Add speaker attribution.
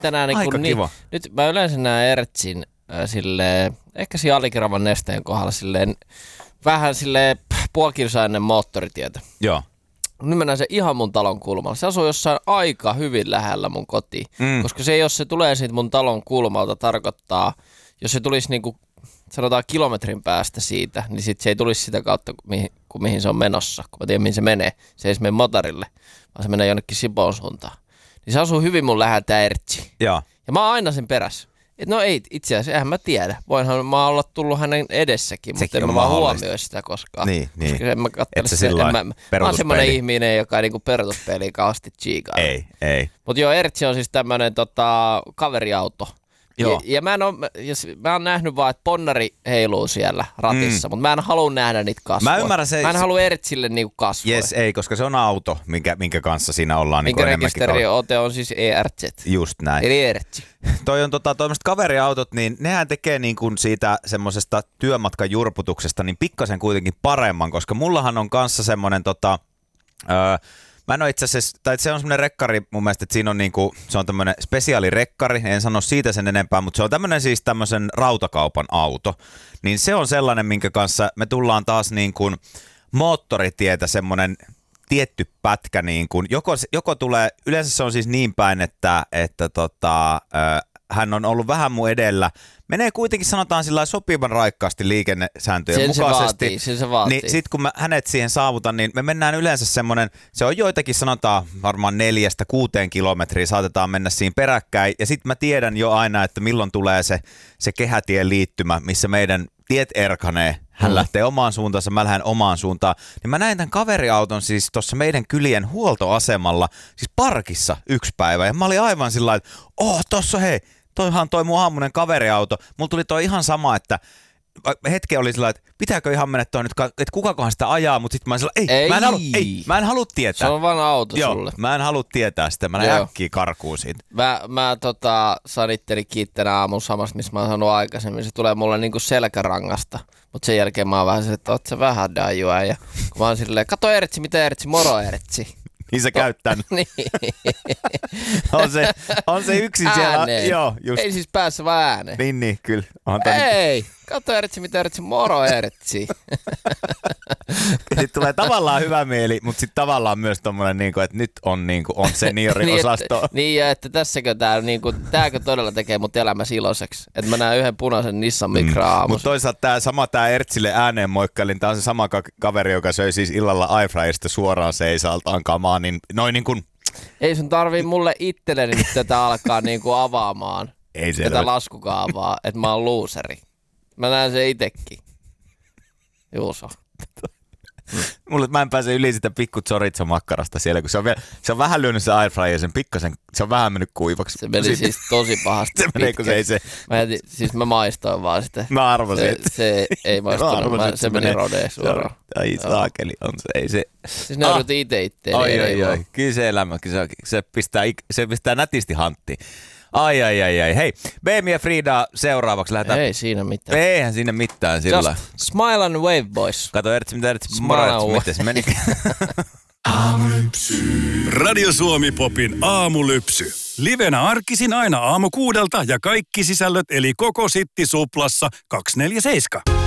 Speaker 1: tänään
Speaker 2: Aika kiva.
Speaker 1: Nyt mä yleensä näen Ertsin silleen, ehkä siinä Alikiravan nesteen kohdalla silleen, vähän silleen puolkilsaa ennen moottoritietä.
Speaker 2: Joo.
Speaker 1: Nyt mä näen sen ihan mun talon kulmalla. Se asuu jossain aika hyvin lähellä mun kotiin. Koska se, jos se tulee siitä mun talon kulmalta, tarkoittaa, jos se tulisi niinku, sanotaan kilometrin päästä siitä, niin sit se ei tulisi sitä kautta, mihin se on menossa. Kun mä tiedän, mihin se menee. Se ei mene motorille, vaan se menee jonnekin Sipoon suuntaan. Niin se asuu hyvin mun läheltä Ertsi.
Speaker 2: Joo.
Speaker 1: Ja mä oon aina sen perässä. No ei, itse asiassa, eihän mä tiedä. Voinhan mä olla tullut hänen edessäkin, mutta en mä vaan huomioi sitä koskaan.
Speaker 2: Niin.
Speaker 1: Koska en mä kattele
Speaker 2: sitä.
Speaker 1: Mä oon semmonen ihminen, joka ei niinku peruutuspeiliin kauheasti tsiikaa.
Speaker 2: Ei.
Speaker 1: Mut joo, Ertsi on siis tämmönen kaveriauto. Ja mä oon nähnyt vaan, että ponnari heiluu siellä ratissa, mutta mä en halua nähdä niitä kasvoja.
Speaker 2: Mä ymmärrän
Speaker 1: Mä en halua Ertsille niinku kasvoja.
Speaker 2: Jes, ei, koska se on auto, minkä kanssa siinä ollaan.
Speaker 1: Minkä rekisteriote on siis ERZ.
Speaker 2: Just näin.
Speaker 1: Eli Ertsi.
Speaker 2: Toi on tommoset kaveriautot, niin nehän tekee niin kuin siitä semmosesta työmatkajurputuksesta niin pikkasen kuitenkin paremman, koska mullahan on kanssa semmonen mä en ole itse asiassa, tai se on semmoinen rekkari mun mielestä, että siinä on niinku, se on tämmöinen spesiaalirekkari, en sano siitä sen enempää, mutta se on tämmöinen rautakaupan auto. Niin se on sellainen, minkä kanssa me tullaan taas niin kuin moottoritietä semmoinen tietty pätkä, niin kuin, joko tulee, yleensä se on siis niin päin, että hän on ollut vähän mun edellä, menee kuitenkin sanotaan sillä sopivan raikkaasti liikennesääntöjen mukaisesti.
Speaker 1: Sen se vaatii.
Speaker 2: Niin sit kun mä hänet siihen saavutan, niin me mennään yleensä semmoinen, se on joitakin sanotaan varmaan 4-6 kilometriä, saatetaan mennä siinä peräkkäin. Ja sit mä tiedän jo aina, että milloin tulee se kehätien liittymä, missä meidän tiet erkanee. Hän lähtee omaan suuntaansa, mä lähden omaan suuntaan. Niin mä näin tämän kaveriauton siis tuossa meidän kylien huoltoasemalla, siis parkissa yksi päivä. Ja mä olin aivan sillä lailla, että tossa hei. Toihan toi mun aamunen kaveriauto. Mulla tuli toi ihan sama, että hetken oli sillä, että pitääkö ihan mennä toi nyt, että kukakohan sitä ajaa, mutta sitten mä olin sillä, mä en halua tietää.
Speaker 1: Se on vaan auto sulle.
Speaker 2: Mä en halua tietää sitä, mä lähden äkkiä karkuun siitä.
Speaker 1: Mä sanittelin kiittänä aamun samasta, missä mä oon sanonut aikaisemmin. Se tulee mulle niinku selkärangasta, mutta sen jälkeen mä oon vähän se, että oot sä vähän dajua. Ja kun mä oon silleen, kato Ertsi, mitä Ertsi, moro Ertsi.
Speaker 2: Niin sä käyttää.
Speaker 1: Niin.
Speaker 2: on se yksin siellä.
Speaker 1: Ääneen.
Speaker 2: Joo, just.
Speaker 1: Ei siis päässä vaan ääneen.
Speaker 2: Niin, kyllä.
Speaker 1: Ei, kato Ertsi, mitä Ertsi, moro Ertsi.
Speaker 2: Sitten tulee tavallaan hyvä mieli, mutta sitten tavallaan myös tommoinen, että nyt on, on senioriosasto.
Speaker 1: Niin, ja että tässäkö tääkö todella tekee mut elämässä iloiseksi. Että mä näen yhden punaisen Nissan Micra aamussa.
Speaker 2: Mutta toisaalta tää Ertsille ääneen moikkailin, tää on se sama kaveri, joka söi siis illalla iFryerista suoraan seisaltaan kamaa, niin noin niin kuin...
Speaker 1: Ei sun tarvii mulle itselleni nyt tätä alkaa avaamaan.
Speaker 2: Ei se
Speaker 1: tätä laskukaavaa, että mä oon looseri. Mä näen sen itekin. Juuso.
Speaker 2: Mä en pääse yli sitä pikku chorizo-makkarasta siellä, kun se on vähän lyönyt se airfryer sen pikkasen, se on vähän mennyt kuivaksi.
Speaker 1: Se meni siis tosi pahasti.
Speaker 2: Se menee, kun se ei se...
Speaker 1: Mä maistoin vaan sitä.
Speaker 2: Mä arvasin.
Speaker 1: Se ei maistunut, se meni rodeen suoraan.
Speaker 2: Ai saakeli, on se, ei se...
Speaker 1: Siis ne yritin itteen.
Speaker 2: Ai. Kyllä se elämä, se pistää nätisti hanttiin. Ai. Hei, Beemi ja Frida seuraavaksi lähdetään.
Speaker 1: Ei siinä mitään.
Speaker 2: Eihän siinä mitään sillä.
Speaker 1: Just smile and wave, boys.
Speaker 2: Kato Ertsi, mitä miten se meni.
Speaker 3: Aamulypsy. Radio Suomi Popin aamulypsy. Livenä arkisin aina aamu 6 ja kaikki sisällöt eli koko Sitti Suplassa 247.